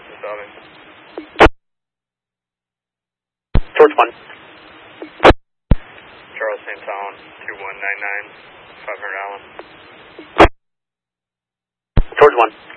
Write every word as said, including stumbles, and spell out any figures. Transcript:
to Southern. George one. Charles Santown, two one nine nine, five hundred Allen. George one.